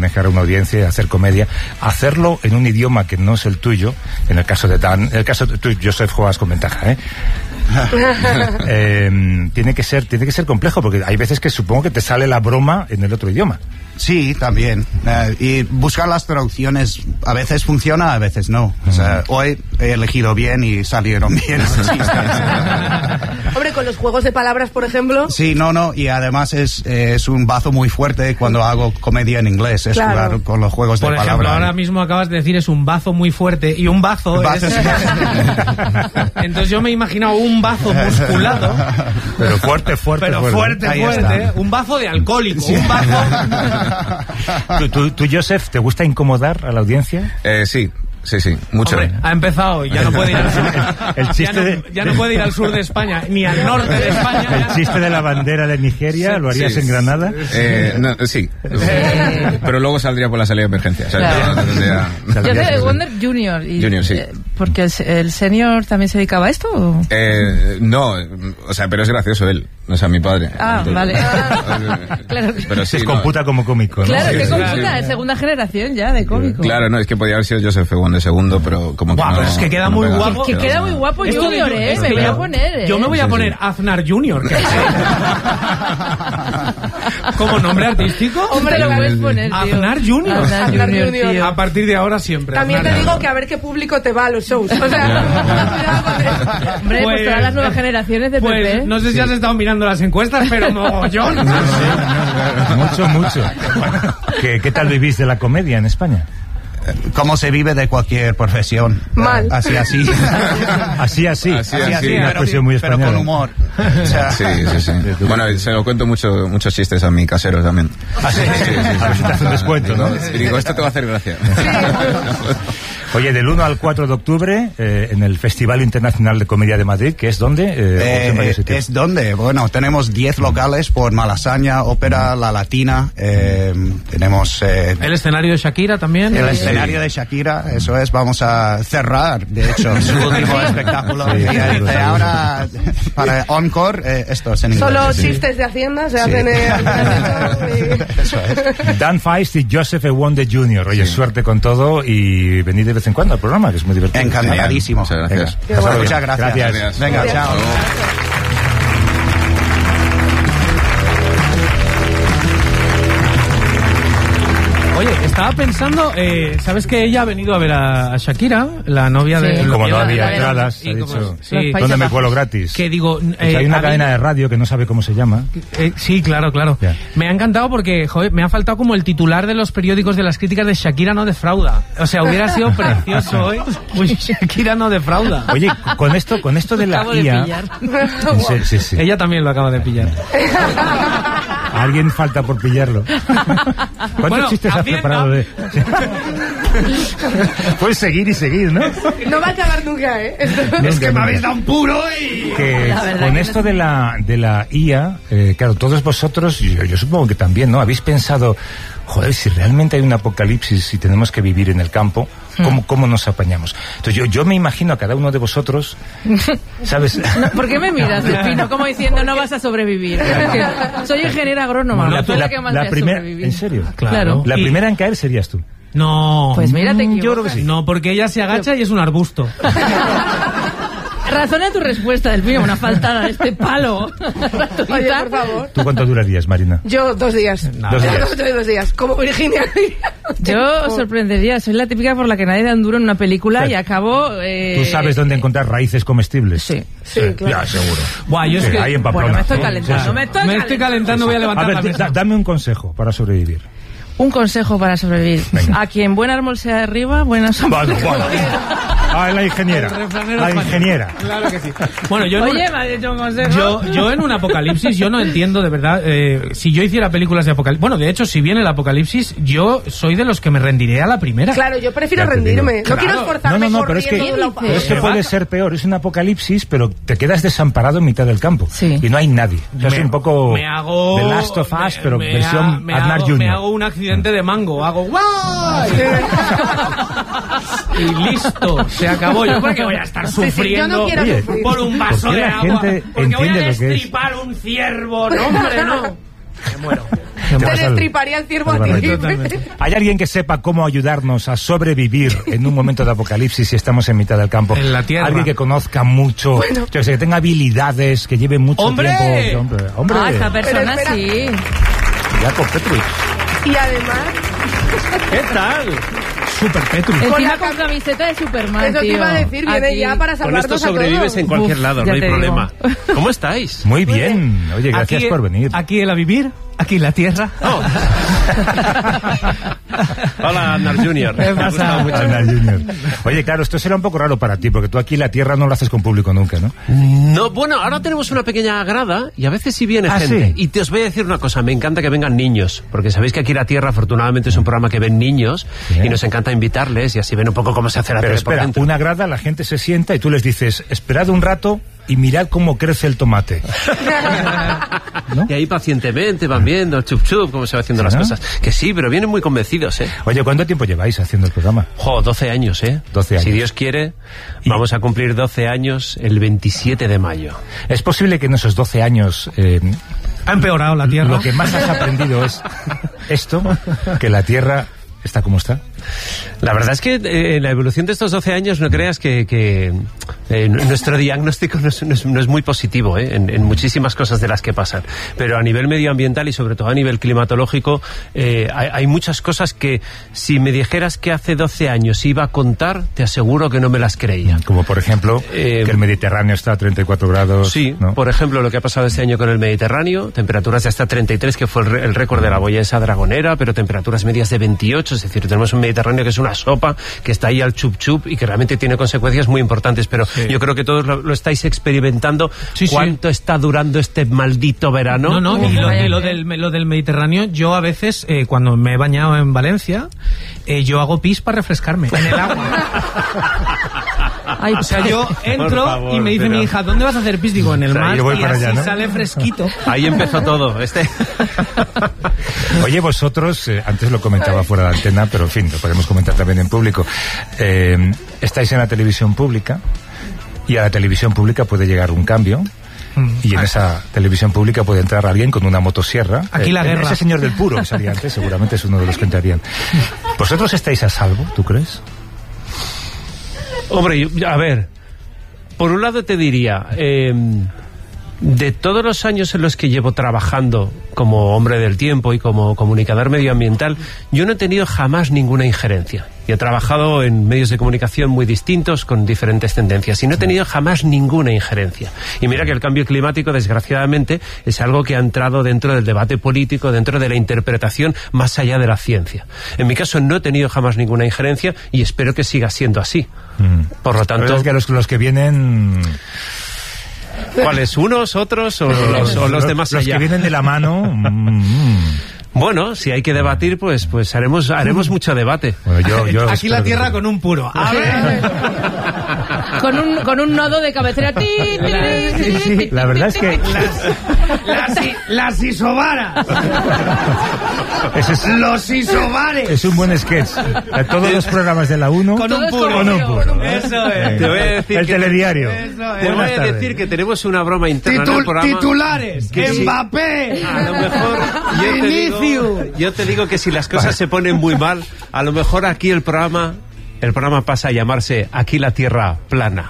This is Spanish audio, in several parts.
manejar una audiencia y hacer comedia. Hacerlo en un idioma que no es el tuyo, en el caso de Dan, en el caso de tú, Joseph, juegas con ventaja, tiene que ser complejo, porque hay veces que supongo que te sale la broma en el otro idioma. Sí, también. Y buscar las traducciones a veces funciona, a veces no. O sea, hoy he elegido bien y salieron bien esos chistes. Hombre, con los juegos de palabras, por ejemplo. Sí, no, y además es un bazo muy fuerte cuando hago comedia en inglés, es jugar con los juegos de palabras. Por ejemplo, ahora mismo acabas de decir es un bazo muy fuerte, y un bazo es... Entonces yo me he imaginado un bazo musculado. Pero fuerte. Un bazo de alcohólico, un bazo... ¿Tú, Joseph, te gusta incomodar a la audiencia? Sí, mucho. Hombre, ha empezado y ya no puede ir al sur. El chiste ya no puede ir al sur de España, ni al norte de España. El chiste de la bandera de Nigeria, ¿lo harías en Granada? No, sí. Pero luego saldría por la salida de emergencia. Claro. Yo de Wonder Junior. Junior, sí. ¿Porque el senior también se dedicaba a esto? ¿O? No, o sea, pero es gracioso él, o sea, mi padre. Entonces, vale. Claro. Pero sí, se computa como cómico, ¿no? Claro, que computa, es segunda generación ya de cómico. Claro, no, es que podía haber sido Joseph Wonder segundo, pero como que pero es que queda muy guapo. Que queda muy guapo Junior, me voy a poner, Yo me voy a poner Aznar Junior. ¿Como nombre artístico? Hombre, lo puedes poner, tío. Aznar Junior. Aznar Junior. A partir de ahora siempre. También te digo que a ver qué público te va a los shows. O sea, hombre, pues todas las nuevas generaciones de PP. No sé si has estado mirando las encuestas, pero mogollón. Mucho. ¿Qué tal vivís de la comedia en España? ¿Cómo se vive de cualquier profesión? Mal. Así. Así. Una expresión muy española. Pero con humor. O sea, sí. Bueno, se lo cuento muchos chistes a mi casero también. A ver si te hace un descuento, ¿no? Y digo, esto te va a hacer gracia. Oye, del 1 al 4 de octubre, en el Festival Internacional de Comedia de Madrid, ¿que es dónde? Es donde, bueno, tenemos 10 locales por Malasaña, Ópera, La Latina, tenemos... el escenario de Shakira también. El escenario de Shakira, eso es, vamos a cerrar, de hecho, su último espectáculo. Y ahora, para Encore, esto es en inglés. Solo chistes de Hacienda se hacen Eso es. Dan Feist y Joseph Wonder Jr. Oye, suerte con todo y venid de vez en cuando al programa, que es muy divertido. Encantadísimo. Muchas gracias. Muchas gracias. Venga, chao. Oye, estaba pensando, ¿sabes que ella ha venido a ver a Shakira, la novia de... Y como no había entradas, ha dicho, ¿dónde me cuelo gratis? Que digo... hay una cadena de radio que no sabe cómo se llama. Sí, claro. Yeah. Me ha encantado porque, joder, me ha faltado como el titular de los periódicos de las críticas de Shakira no defrauda. O sea, hubiera sido precioso hoy. Uy, Shakira no defrauda. Oye, con esto de la IA... Sí. Ella también lo acaba de pillar. Alguien falta por pillarlo. ¿Cuántos chistes has preparado de...? Puedes seguir y seguir, ¿no? No va a acabar nunca, ¿eh? Es que me habéis dado un puro y... Que con esto de la IA, claro, todos vosotros, yo supongo que también, ¿no? Habéis pensado, joder, si realmente hay un apocalipsis y tenemos que vivir en el campo, ¿cómo nos apañamos? Entonces yo me imagino a cada uno de vosotros, ¿sabes? No, ¿por qué me miras, Delfino? Como diciendo, no vas a sobrevivir. Soy ingeniera agrónoma. La primera, ¿en serio? Claro. La primera en caer serías tú. No. Pues mírate que yo creo que sí. No, porque ella se agacha y es un arbusto. Razona tu respuesta, Delfino, una faltada de este palo. Oye, por favor. ¿Tú cuánto durarías, Marina? Yo 2 días. 2 días. Como Virginia. Yo os sorprendería, soy la típica por la que nadie da un duro en una película y acabo... ¿Tú sabes dónde encontrar raíces comestibles? Sí, claro. Ya, seguro. Buah, yo es que... Ahí en Pamplona. Bueno, me estoy calentando. Me estoy calentando, voy a levantar la mesa. Dame un consejo para sobrevivir. Un consejo para sobrevivir. Venga. A quien buen árbol sea arriba, buena sombra. La ingeniera. La ingeniera. Claro que sí. Bueno, yo Oye, me has hecho un consejo. Yo en un apocalipsis, yo no entiendo de verdad, si yo hiciera películas de apocalipsis, bueno, de hecho, si viene el apocalipsis, yo soy de los que me rendiré a la primera. Claro, yo prefiero rendirme. No quiero esforzarme. No, pero es que puede ser peor. Es un apocalipsis, pero te quedas desamparado en mitad del campo. Sí. Y no hay nadie. Yo soy un poco The Last of Us, pero versión Aznar Junior. Me hago un accidente de mango, hago ¡guay! Y listo, se acabó. Yo porque voy a estar sufriendo por un vaso de agua, porque voy a destripar un ciervo. No, hombre, no. Me muero. Te destriparía el ciervo a ti. ¿Hay alguien que sepa cómo ayudarnos a sobrevivir en un momento de apocalipsis si estamos en mitad del campo? En la tierra. Alguien que conozca mucho, que tenga habilidades, que lleve mucho tiempo. ¡Hombre! Ah, esta persona Pero espera. sí. Jacob Petruch. Y además, ¿Qué tal? Super Petrus. Encima con camiseta de Superman, eso te tío. iba a decir, viene Aquí. ya para Con salvarnos esto a sobrevives todos. en cualquier Uf, lado, ya no hay te problema. ¿Cómo estáis? Muy bien. Oye, gracias Aquí- por venir. Aquí el a vivir, aquí la tierra. Oh. Hola, Andar Junior. ¿Qué Me ha pasa? gustado mucho. Ana Junior. Oye, claro, esto será un poco raro para ti, porque tú aquí la tierra no lo haces con público nunca, ¿no? No, bueno, ahora tenemos una pequeña grada y a veces sí viene ¿Ah, gente. sí? Y te os voy a decir una cosa, me encanta que vengan niños, porque sabéis que aquí La Tierra afortunadamente es un programa que ven niños Bien. y nos encanta invitarles y así ven un poco cómo se hace la Pero tele por espera, dentro. una grada, la gente se sienta y tú les dices, esperad un rato y mirad cómo crece el tomate. ¿No? Y ahí pacientemente van viendo, chup chup, cómo se va haciendo ¿Sí, las no? cosas. Que sí, pero vienen muy convencidos, ¿eh? Oye, ¿cuánto tiempo lleváis haciendo el programa? 12 años, ¿eh? 12 años. Si Dios quiere, Y- vamos a cumplir 12 años el 27 de mayo. ¿Es posible que en esos 12 años Ha empeorado la tierra. lo que más has aprendido es esto, que la Tierra está como está? La verdad es que la evolución de estos 12 años no creas que nuestro diagnóstico no es muy positivo en muchísimas cosas de las que pasan. Pero a nivel medioambiental y sobre todo a nivel climatológico hay muchas cosas que si me dijeras que hace 12 años iba a contar, te aseguro que no me las creía. Como por ejemplo, que el Mediterráneo está a 34 grados. Sí, ¿no? por ejemplo, lo que ha pasado este año con el Mediterráneo, temperaturas de hasta 33, que fue el récord de la Boyesa Dragonera, pero temperaturas medias de 28, es decir, tenemos un Mediterráneo que es una sopa, que está ahí al chup chup y que realmente tiene consecuencias muy importantes, pero yo creo que todos lo estáis experimentando. Sí, sí. ¿Cuánto está durando este maldito verano? No, y lo del Mediterráneo, yo a veces, cuando me he bañado en Valencia, yo hago pis para refrescarme en el agua. Ay, O sea, yo entro Por favor, y me dice pero- mi hija, ¿dónde vas a hacer pis? Digo, en el O sea, mar, yo voy y para así allá, ¿no? sale fresquito. Ahí empezó todo. Oye, vosotros, antes lo comentaba fuera de antena, pero en fin, lo podemos comentar también en público. Estáis en la televisión pública y a la televisión pública puede llegar un cambio. Y en esa televisión pública puede entrar alguien con una motosierra. Aquí la guerra. Ese señor del puro que salía antes seguramente es uno de los que entrarían. ¿Vosotros estáis a salvo, tú crees? Hombre, a ver, por un lado te diría, de todos los años en los que llevo trabajando como hombre del tiempo y como comunicador medioambiental, yo no he tenido jamás ninguna injerencia. Y he trabajado en medios de comunicación muy distintos, con diferentes tendencias, y no he tenido jamás ninguna injerencia. Y mira que el cambio climático, desgraciadamente, es algo que ha entrado dentro del debate político, dentro de la interpretación, más allá de la ciencia. En mi caso no he tenido jamás ninguna injerencia y espero que siga siendo así. Por lo La tanto... verdad es que los que vienen... ¿Cuáles? ¿Unos, otros o los de más Los allá? que vienen de la mano... Bueno, si hay que debatir, pues haremos mucho debate. Bueno, yo Aquí la espero tierra que- con un puro. A ver. con un nodo de cabecera. Ti, ti, ti, ti, ti, La verdad es que... Las isobaras. Ese es, Los isobares. es un buen sketch. Todos los programas de la 1 Con un Todos puro. con un puro. Eso es. Te voy a decir el que- telediario. Eso es. Te voy Buenas a tardes. decir que tenemos una broma interna en el programa. Titulares. Que sí. Mbappé. A lo mejor yo te digo que si las cosas se ponen muy mal, a lo mejor aquí el programa pasa a llamarse Aquí la Tierra Plana.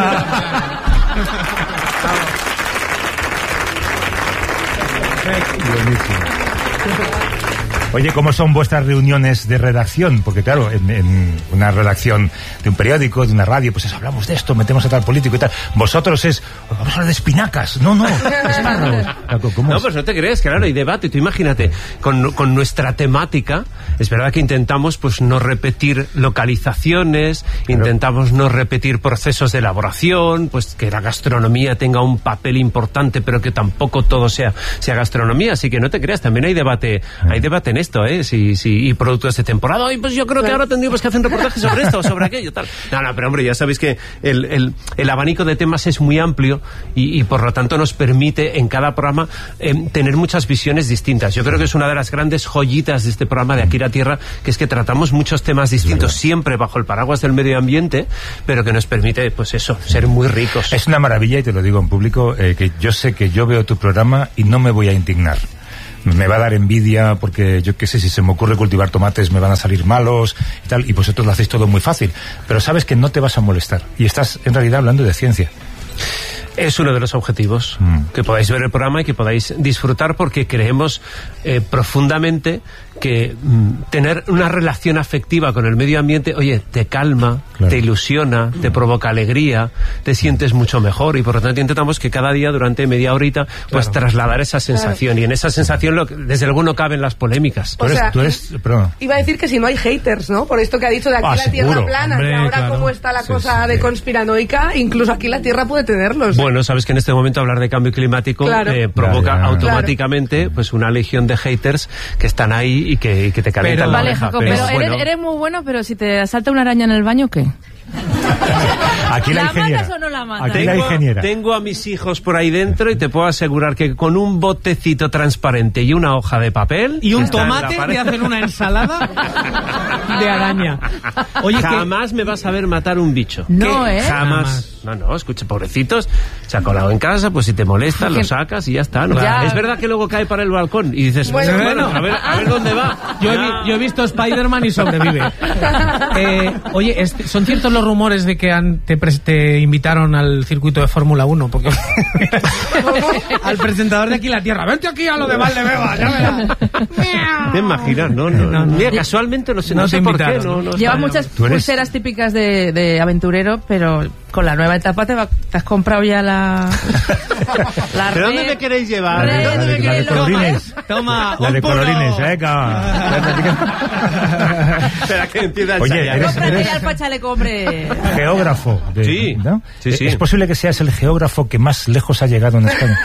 Buenísimo. Oye, ¿cómo son vuestras reuniones de redacción? Porque claro, en una redacción de un periódico, de una radio, pues hablamos de esto, metemos a tal político y tal. Vosotros vamos a hablar de espinacas. No, espárragos. ¿Cómo No, es? pues no te crees, claro, hay debate. Tú imagínate, con nuestra temática, es verdad que intentamos pues no repetir localizaciones, intentamos no repetir procesos de elaboración, pues que la gastronomía tenga un papel importante, pero que tampoco todo sea gastronomía. Así que no te creas, también hay debate en esto, y productos de temporada. Y pues yo creo que ahora tendríamos que hacer un reportaje sobre esto o sobre aquello, tal. No, pero hombre, ya sabéis que el abanico de temas es muy amplio y por lo tanto nos permite en cada programa tener muchas visiones distintas. Yo creo que es una de las grandes joyitas de este programa de Aquí la Tierra, que es que tratamos muchos temas distintos, siempre bajo el paraguas del medio ambiente, pero que nos permite, pues eso, ser muy ricos. Es una maravilla, y te lo digo en público, que yo sé que yo veo tu programa y no me voy a indignar. me va a dar envidia porque yo qué sé, si se me ocurre cultivar tomates me van a salir malos y tal, y vosotros lo hacéis todo muy fácil, pero sabes que no te vas a molestar y estás en realidad hablando de ciencia. Es uno de los objetivos, que podáis ver el programa y que podáis disfrutar, porque creemos profundamente que tener una relación afectiva con el medio ambiente, oye, te calma, claro, te ilusiona, te provoca alegría, te sientes mucho mejor, y por lo tanto intentamos que cada día durante media horita pues claro, trasladar esa sensación, claro, y en esa sensación desde luego no caben las polémicas. Perdón. Iba a decir que si no hay haters, ¿no? Por esto que ha dicho de aquí la Tierra plana, hombre, que ahora claro, como está la cosa de conspiranoica, incluso aquí la Tierra puede tenerlos. Bueno, sabes que en este momento hablar de cambio climático claro, provoca automáticamente pues una legión de haters que están ahí y que te calientan la oreja. Jacob, pero bueno, eres muy bueno, pero si te asalta una araña en el baño, ¿qué? Aquí la ingeniera. ¿Matas o no la matas? Aquí la ingeniera. Tengo a mis hijos por ahí dentro y te puedo asegurar que con un botecito transparente y una hoja de papel y un tomate te hacen una ensalada de araña. Oye, jamás me vas a ver matar un bicho. No, Jamás. No, escucha, pobrecitos, se ha colado en casa, pues si te molesta lo sacas y ya está, ¿no? Ya. Es verdad que luego cae para el balcón y dices, bueno, a ver dónde va. Yo he visto Spider-Man y sobrevive. Oye, ¿son ciertos los rumores de que te invitaron al circuito de Fórmula 1? Porque al presentador de Aquí la Tierra, vente aquí a lo de Valdebebas, ya verás. ¿Te imaginas? No. Mira, casualmente no sé por qué. Lleva muchas pulseras típicas de aventurero, pero con la nueva etapa te has comprado ya la ¿Pero dónde me queréis llevar? La de colorines. Toma, la de colorines, Espera que empieza a Oye, eres geógrafo. Sí, ¿no? Sí. ¿Es posible que seas el geógrafo que más lejos ha llegado en España?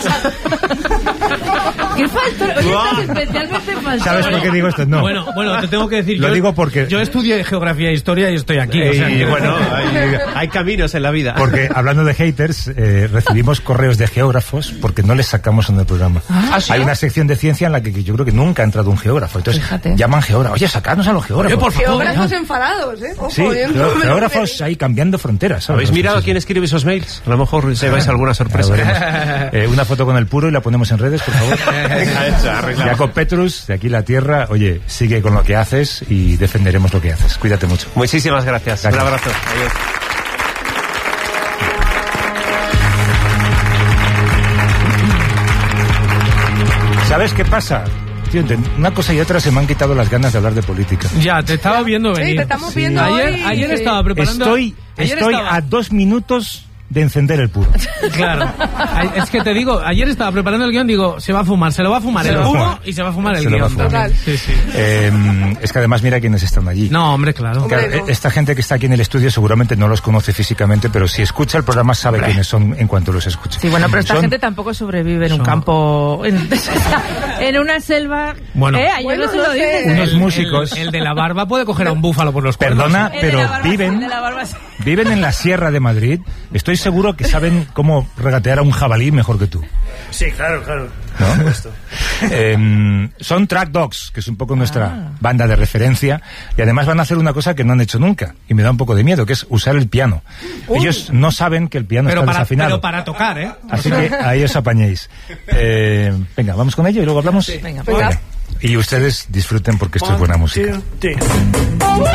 ¿Qué faltó? Oye, estás especialmente faltó. ¿Sabes por qué digo esto? No. Bueno, te tengo que decir. Lo digo porque yo estudié geografía e historia y estoy aquí. Y bueno, hay caminos en la vida. Porque hablando de haters, recibimos correos de geógrafos porque no les sacamos en el programa. ¿Sí? Hay una sección de ciencia en la que yo creo que nunca ha entrado un geógrafo. Entonces llaman geógrafos. Oye, sacadnos a los geógrafos. Por favor, geógrafos enfadados, ¿eh? Ojo, sí, geógrafos ahí cambiando fronteras. ¿Sabes? ¿Habéis mirado quién escribe esos mails? A lo mejor lleváis alguna sorpresa. Una foto con el puro y la ponemos en redes, por favor. Jacob Petrus, de Aquí la Tierra. Oye, sigue con lo que haces y defenderemos lo que haces. Cuídate mucho. Muchísimas gracias. Un abrazo. Adiós. ¿Sabes qué pasa? Tío, una cosa y otra se me han quitado las ganas de hablar de política. Ya, te estaba viendo venir. Sí, te estamos viendo Ayer estaba preparando... Estoy a 2 minutos de encender el puro. Claro. Es que te digo, ayer estaba preparando el guión, digo, se lo va a fumar el humo y se va a fumar el guión. Sí. Es que además mira quiénes están allí. No, hombre, claro. Esta gente que está aquí en el estudio seguramente no los conoce físicamente, pero si escucha el programa sabe quiénes son en cuanto los escucha. Sí, bueno, pero esta gente tampoco sobrevive en un campo, en una selva. Bueno, ayer no se lo dices. Unos músicos. El de la barba puede coger a un búfalo por los cuernos. Perdona, pero viven en la Sierra de Madrid. Estoy seguro que saben cómo regatear a un jabalí mejor que tú. Sí, claro. ¿No? Son Track Dogs, que es un poco nuestra banda de referencia, y además van a hacer una cosa que no han hecho nunca, y me da un poco de miedo, que es usar el piano. Ellos no saben que el piano está desafinado. Pero para tocar, ¿eh? Así que ahí os apañéis. Venga, vamos con ello y luego hablamos. Venga. Y ustedes disfruten porque esto es buena música. 1, 2, 3.